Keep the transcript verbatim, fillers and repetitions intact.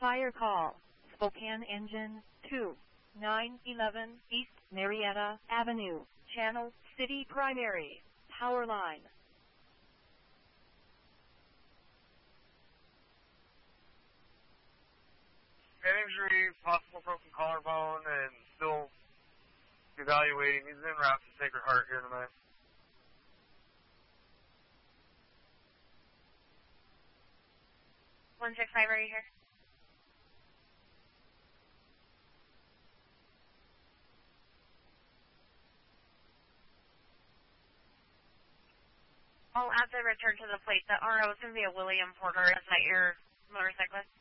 Fire call. Spokane Engine two, nine eleven East Marietta Avenue, Channel City Primary, Power Line. Head injury, possible broken collarbone, and still evaluating. He's en route to Sacred Heart here tonight. one six five, are you here? I'll have to return to the plate. The R O is going to be a William Porter. Is that your motorcyclist?